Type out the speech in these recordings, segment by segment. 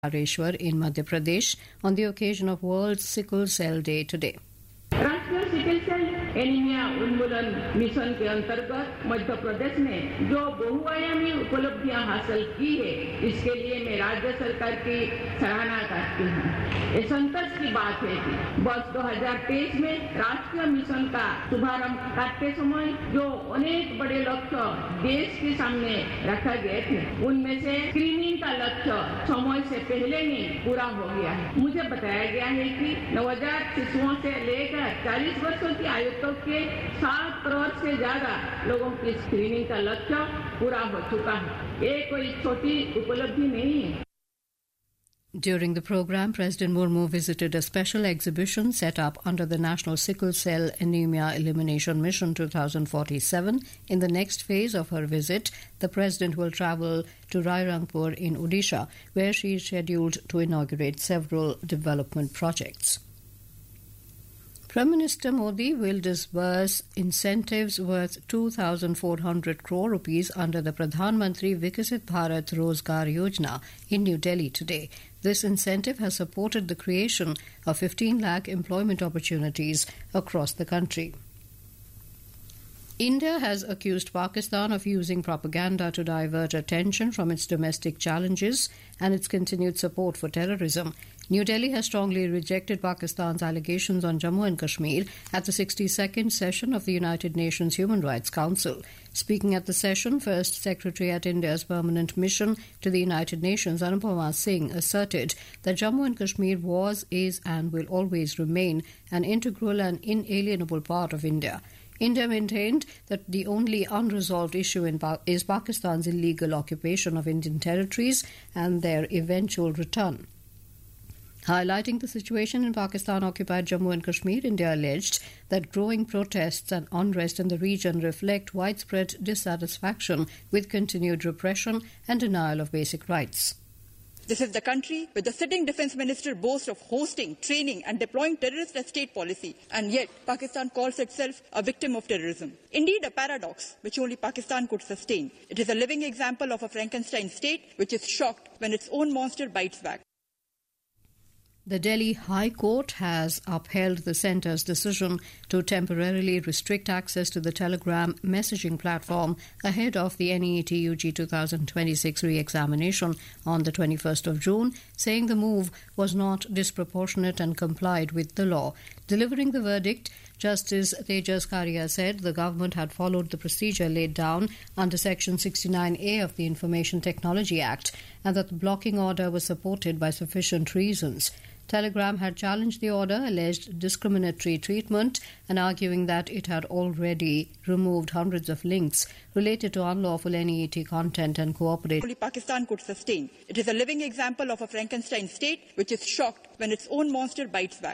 Bhubaneswar in Madhya Pradesh on the occasion of World Sickle Cell Day today. राष्ट्रीय sickle cell anaemia उन्मूलन mission के अंतर्गत मध्य प्रदेश ने जो बहुआयामी उपलब्धियां हासिल की है, इसके लिए मैं राज्य सरकार की सराहना करती हूँ। ये संतोष की बात है कि वर्ष 2023 में राष्ट्रीय मिशन का शुभारंभ करते समय जो अनेक बड़े लक्ष्य देश के सामने रखा गए थे, उनमें से स्क्रीनिंग का लक्ष्य समय से पहले ही पूरा हो गया है। मुझे बताया गया है कि नवजात शिशुओं से लेकर 40 वर्षों की आयु तक के 7 करोड़ से ज्यादा लोगों की स्क्रीनिंग का लक्ष्य पूरा हो चुका है। ये कोई छोटी उपलब्धि नहीं है। During the program, President Murmu visited a special exhibition set up under the National Sickle Cell Anemia Elimination Mission 2047. In the next phase of her visit, the President will travel to Rairangpur in Odisha, where she is scheduled to inaugurate several development projects. Prime Minister Modi will disburse incentives worth 2,400 crore rupees under the Pradhan Mantri Viksit Bharat Rozgar Yojana in New Delhi today. This incentive has supported the creation of 15 lakh employment opportunities across the country. India has accused Pakistan of using propaganda to divert attention from its domestic challenges and its continued support for terrorism. New Delhi has strongly rejected Pakistan's allegations on Jammu and Kashmir at the 62nd session of the United Nations Human Rights Council. Speaking at the session, First Secretary at India's permanent mission to the United Nations, Anupama Singh, asserted that Jammu and Kashmir was, is and will always remain an integral and inalienable part of India. India maintained that the only unresolved issue is Pakistan's illegal occupation of Indian territories and their eventual return. Highlighting the situation in Pakistan-occupied Jammu and Kashmir, India alleged that growing protests and unrest in the region reflect widespread dissatisfaction with continued repression and denial of basic rights. This is the country where the sitting defence minister boasts of hosting, training and deploying terrorist as state policy, and yet Pakistan calls itself a victim of terrorism. Indeed, a paradox which only Pakistan could sustain. It is a living example of a Frankenstein state which is shocked when its own monster bites back. The Delhi High Court has upheld the centre's decision to temporarily restrict access to the Telegram messaging platform ahead of the NEET UG 2026 re-examination on the 21st of June, saying the move was not disproportionate and complied with the law. Delivering the verdict, Justice Tejas Karia said the government had followed the procedure laid down under Section 69A of the Information Technology Act and that the blocking order was supported by sufficient reasons. Telegram had challenged the order, alleged discriminatory treatment, and arguing that it had already removed hundreds of links related to unlawful NEET content and cooperated. Only Pakistan could sustain. It is a living example of a Frankenstein state which is shocked when its own monster bites back.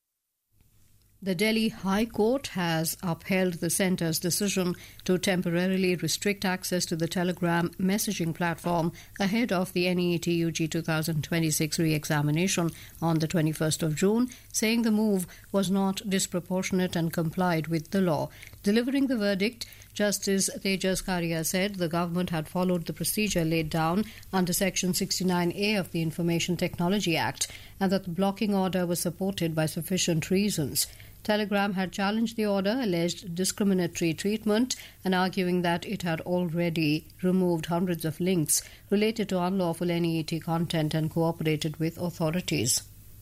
The Delhi High Court has upheld the centre's decision to temporarily restrict access to the Telegram messaging platform ahead of the NEET UG 2026 re-examination on the 21st of June, saying the move was not disproportionate and complied with the law. Delivering the verdict, Justice Tejas Karia said the government had followed the procedure laid down under Section 69A of the Information Technology Act and that the blocking order was supported by sufficient reasons. Telegram had challenged the order, alleged discriminatory treatment, and arguing that it had already removed hundreds of links related to unlawful NEET content and cooperated with authorities.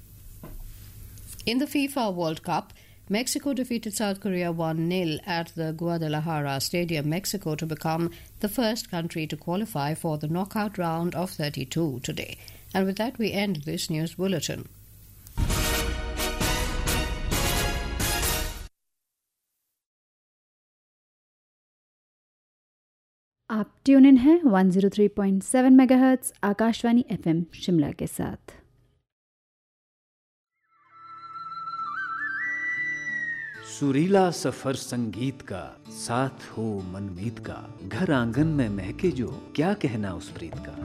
In the FIFA World Cup, Mexico defeated South Korea 1-0 at the Guadalajara Stadium, Mexico, to become the first country to qualify for the knockout round of 32 today. And with that, we end this news bulletin. आप tune in हैं 103.7 megahertz Akashvani FM Shimla के साथ। सुरीला सफर संगीत का, साथ हो मनमीत का, घर आंगन में महके जो, क्या कहना उस प्रीत का।